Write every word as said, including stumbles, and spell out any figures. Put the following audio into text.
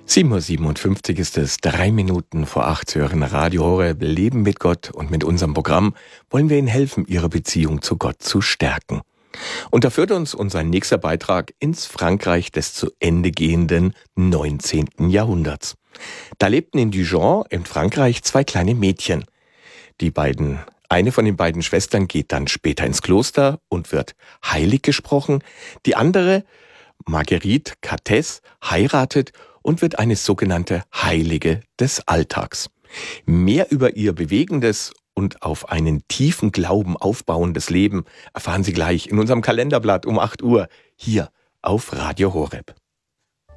sieben Uhr siebenundfünfzig ist es, drei Minuten vor acht, Sie hören Radio Horeb, Leben mit Gott, und mit unserem Programm wollen wir Ihnen helfen, Ihre Beziehung zu Gott zu stärken. Und da führt uns unser nächster Beitrag ins Frankreich des zu Ende gehenden neunzehnten Jahrhunderts. Da lebten in Dijon in Frankreich zwei kleine Mädchen. Die beiden, eine von den beiden Schwestern geht dann später ins Kloster und wird heilig gesprochen. Die andere, Marguerite Cathès, heiratet und wird eine sogenannte Heilige des Alltags. Mehr über ihr bewegendes und auf einen tiefen Glauben aufbauendes Leben erfahren Sie gleich in unserem Kalenderblatt um acht Uhr hier auf Radio Horeb.